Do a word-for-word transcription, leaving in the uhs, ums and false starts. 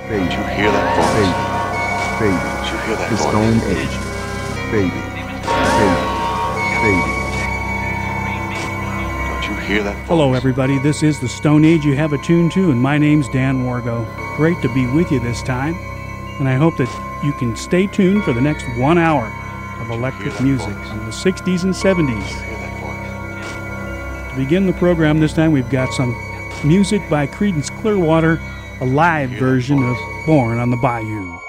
Did you hear that voice? Baby, Did you hear that the voice? Stone Age. Baby, baby, baby. Don't you hear that voice? Hello, everybody. This is the Stone Age you have attuned to, and my name's Dan Wargo. Great to be with you this time, and I hope that you can stay tuned for the next one hour of electric music from the sixties and seventies. Did you hear that voice? To begin the program this time, we've got some music by Creedence Clearwater, a live version of Born on the Bayou.